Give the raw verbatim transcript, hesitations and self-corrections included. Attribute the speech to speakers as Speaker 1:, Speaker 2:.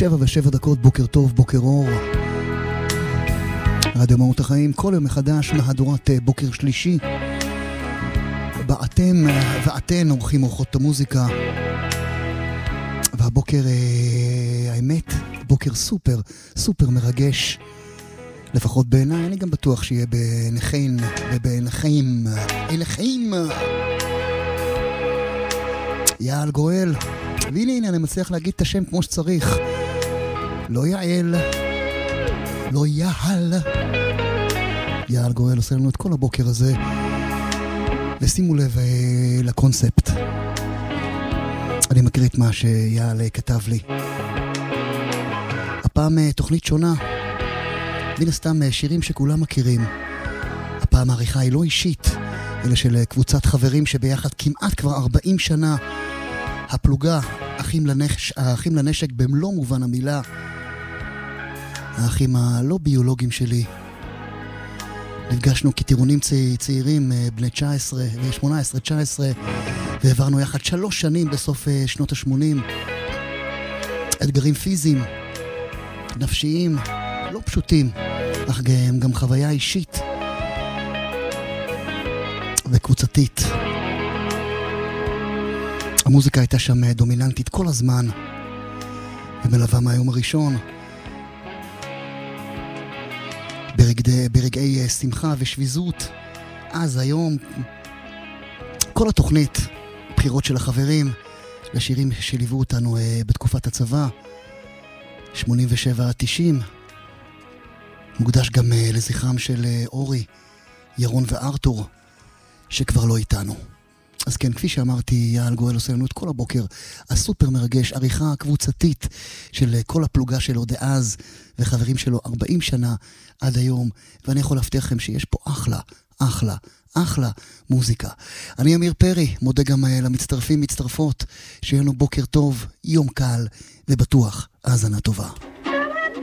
Speaker 1: שבע ושבע דקות, בוקר טוב, בוקר אור. רדיו מהות החיים, כל יום מחדש, מהדורת בוקר שלישי. ואתם ואתן עורכים אורחות את המוזיקה. והבוקר, האמת, בוקר סופר, סופר מרגש. לפחות בעיניי, אני גם בטוח שיהיה בעיניכם ובעיניכם, אליכם. יעל גואל. והנה, הנה, אני מצליח להגיד את השם כמו שצריך. לא יעל, לא יעל. יעל גואל עושה לנו את כל הבוקר הזה. ושימו לב אה, לקונספט. אני מקריא את מה שיעל כתב לי. הפעם אה, תוכנית שונה. מן הסתם אה, שירים שכולם מכירים. הפעם העריכה היא לא אישית, אלא של אה, קבוצת חברים שביחד כמעט כבר ארבעים שנה. הפלוגה, אחים לנש... האחים לנשק במלוא מובן המילה. האחים הלא ביולוגיים שלי. נפגשנו כטירונים צי... צעירים, בני תשע עשרה ו-שמונה עשרה תשע עשרה, והעברנו יחד שלוש שנים בסוף שנות ה-שמונים. אתגרים פיזיים, נפשיים, לא פשוטים, אך גם, גם חוויה אישית וקבוצתית. המוזיקה הייתה שם דומיננטית כל הזמן, ומלווה מהיום הראשון. ברגעי, ברגעי שמחה ושביזות, אז היום, כל התוכנית, בחירות של החברים, לשירים שליוו אותנו בתקופת הצבא, שמונים ושבע עד תשעים, מוקדש גם לזכרם של אורי, ירון וארתור, שכבר לא איתנו. אז כן, כפי שאמרתי, יעל גואל עושה לנו את כל הבוקר הסופר מרגש, עריכה קבוצתית של כל הפלוגה שלו דאז, וחברים שלו ארבעים שנה עד היום, ואני יכול להבטיח לכם שיש פה אחלה, אחלה, אחלה מוזיקה. אני אמיר פרי, מודה גם למצטרפים, מצטרפות, שיהיה לנו בוקר טוב, יום קל ובטוח, האזנה טובה.